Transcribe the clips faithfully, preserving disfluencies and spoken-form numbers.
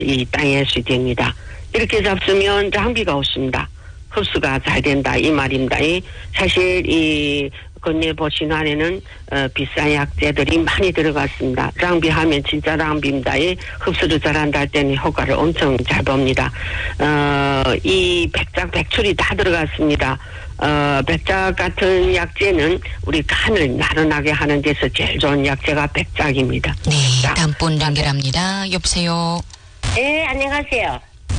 이 땅에 수입됩니다. 이렇게 잡수면 장비가 없습니다. 흡수가 잘 된다 이 말입니다. 이 사실 이 건네보신 안에는 어, 비싼 약재들이 많이 들어갔습니다. 낭비하면 진짜 낭비입니다. 이 흡수를 잘한다 할 때는 효과를 엄청 잘 봅니다. 어, 이 백작 백출이 다 들어갔습니다. 어, 백작 같은 약재는 우리 간을 나른하게 하는 데서 제일 좋은 약재가 백작입니다. 네, 다음 분 연결합니다. 여보세요. 네, 안녕하세요.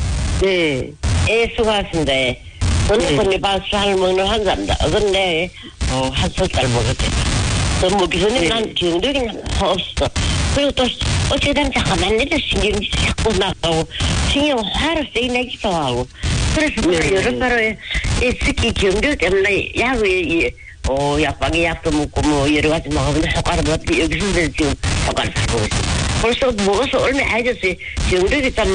네. 예, 수고하셨습니다. 예. 저는 건네밭을 먹는 환자입니다. 근데 어, 한 석 달 먹었대요. 또 먹기 전에 네. 난 기억력이 없어. 그리고 또 어찌되면 잠깐만 내려 신경이 자꾸 나가고 신경 화를 세게 내기도 하고 그래서 네. 여러 가지 특히 기억력 때문에 약을 어, 약방에 약도 먹고 뭐 여러 가지 먹으면 효과를 봤더니 여기서 지금 효과를 잘 보고 있습니다. 벌써 먹어서 얼마 안 됐어요. 기억력이 좀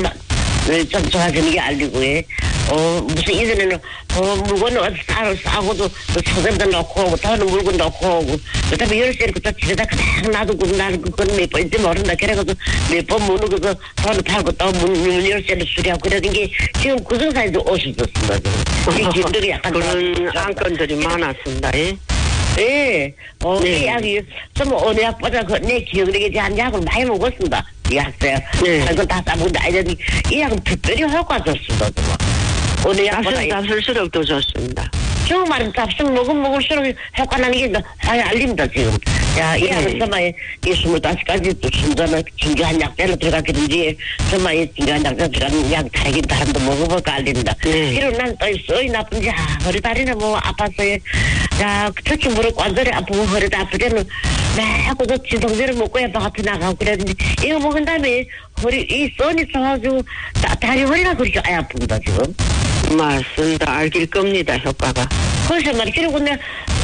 좀 좋아지는 게 알리고, 예. 어, 무슨 이전에는, 어, 물건을 어디 싸, 싸고도, 또 서점도 넣고 오고, 다른 물건 넣고 오고, 그 다음에 열쇠를 그다 집에다 그냥 놔두고, 나는 그건 몇 번인지 모른다. 그래가지고 몇 번 무는 거, 돈을 팔고 또 문, 문 열쇠를 수리하고, 그러던 게 지금 구정사에도 없어졌습니다, 지금. 이 기분들이 약간. 그런 안건들이 많았습니다, 예. 예. 어, 네. 이 약이, 좀 어느 약보다 그, 내 기억력에 대한 약을 많이 먹었습니다. 이 약세요. 네. 이거 다 싸먹는데, 아니, 이 약은 특별히 효과 좋습니다, 정말. 어느 약보다. 잡술수록 더 좋습니다. 정말 잡술 먹으면 먹을수록 효과 나는 게 많이 알립니다, 지금. 야, 이 약은 정말 이 스물다섯 가지 또 순전한 중요한 약재로 들어갔겠는지, 정말 이 중요한 약재 들어가는 약 다르긴 다른데 먹어볼까 알립니다. 네. 그리고 난 또 쏘이 나쁜지, 아, 허리 다리는 뭐 아팠어요. 야, 특히 무릎 관절이 아프고 허리도 아플 때는 매하고 저 진통제를 먹고 해봐 같은 나가고 그랬는데, 이거 먹은 다음에 허리, 이 쏘니 써가지고 다, 다리 허리가 그렇게 아예 아픕니다, 지금. 맞습니다. 알길 겁니다, 효과가. 그래서 말이야. 그리고 내가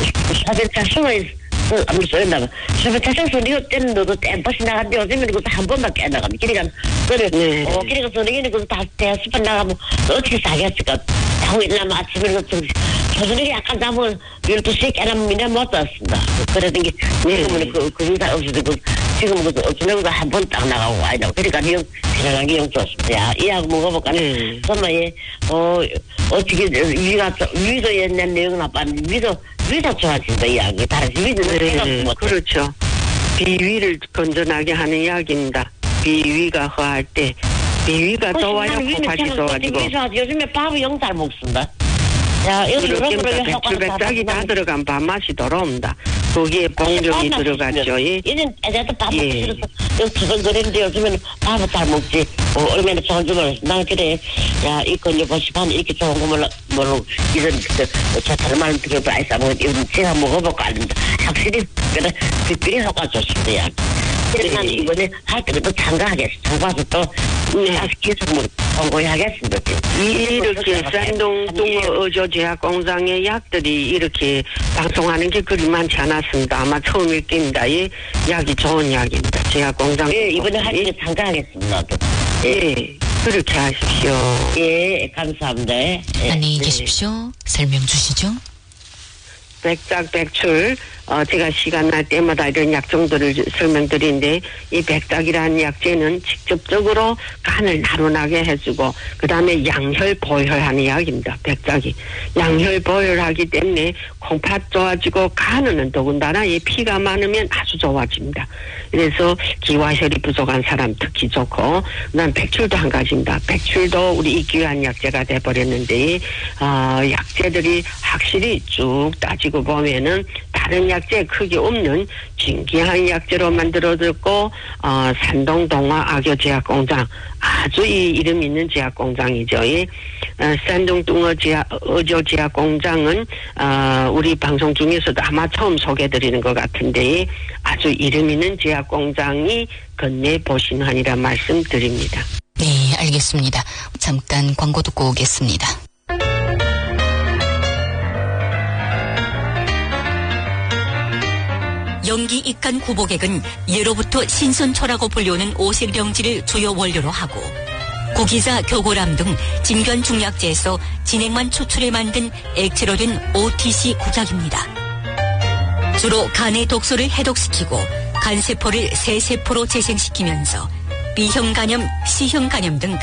사전차 숨어있어. 아무리 쏘였나봐. 사전차 소리가 때는 너도 땜버시 나갔는데 요즘에는 그것도 한 번밖에 안 나갑니다. 그러니까, 그래, 네. 어, 그러니까 소리는 그것도 다 대여섯 번 나가면 어떻게 사겠을까? 자고 일어나면 아침에 그 조선에게 약간 자면 열두 시에 깨나면 미나 못 왔습니다. 그러던 게, 지금은 그, 그 인사 없어지고, 지금은 그, 어쩌면 한 번 딱 나가고, 아니다. 그러니까, 영, 지나간 게 영 좋습니다. 야, 이 약 먹어볼까? 네. 정말, 예, 어, 어떻게, 위가, 위도 옛날 내용은 나빴는데, 위도, 위도 좋아진다, 이 약이. 다른 위도는 생각 네, 못 그렇죠. 비위를 건전하게 하는 약입니다. 비위가 허할 때, 비위가 좋아야 폭발이 좋아지고. 요즘에 밥을 영 잘 먹습니다. 야, 여기 그렇습니다. 백출백작이 다 들어간 밥맛이 돌아옵니다. 거기에 봉력이 들어갔죠. 예. 이젠 애들도 밥 먹기 예. 싫어서 여기 두근거리는데 요즘에는 밥을 잘 먹지. 어, 얼마나 좋은 줄 몰랐어. 난 그래. 야, 이건 여보 시판 이렇게 좋은 거 몰라. 모르고 이런 저 다른 말 들어봐. 아이 싸먹은 이건 제가 먹어볼까 알린다. 확실히 그래 특별히 효과 좋습니다. 야. 그래서 난 이번에 할 때도 참가하겠어. 참가해서 또 다시 계속 뭐 공고하겠습니다. 이렇게山东 뚱어 어조 제약 공장의 약들이 이렇게 방송하는 게 그리 많지 않았습니다. 아마 처음일 겁니다. 이 약이 좋은 약입니다. 제약 공장. 예, 이번에 할 때 참가하겠습니다. 예, 그렇게 하십시오. 예, 감사합니다. 예. 안녕히 계십시오. 설명 주시죠. 백작 백출 어, 제가 시간 날 때마다 이런 약종들을 설명드리는데 이 백작이라는 약재는 직접적으로 간을 나른하게 해주고 그 다음에 양혈 보혈하는 약입니다. 백작이 양혈 보혈하기 때문에 콩팥 좋아지고 간은 더군다나 이 피가 많으면 아주 좋아집니다. 그래서 기와혈이 부족한 사람 특히 좋고 그다음 백출도 한 가지입니다. 백출도 우리 이 귀한 약재가 돼버렸는데 어, 약재들이 확실히 쭉 따지고 보면은 다른 약재에 크게 없는 진귀한 약재로 만들어졌고 어, 산동 동화 악교 제약 공장 아주 이 이름 있는 제약 공장이죠. 이 어, 산동 뚱어 제약 어조 제약 공장은 어, 우리 방송 중에서도 아마 처음 소개드리는 것 같은데 아주 이름 있는 제약 공장이 건네 보신환이라 말씀드립니다. 네, 알겠습니다. 잠깐 광고 듣고 오겠습니다. 영기 익간 구복액은 예로부터 신선초라고 불리우는 오색령지를 주요 원료로 하고 구기자, 교고람 등 진변 중약재에서 진액만 추출해 만든 액체로 된 오티씨 구작입니다. 주로 간의 독소를 해독시키고 간세포를 새세포로 재생시키면서 B형 간염, C형 간염 등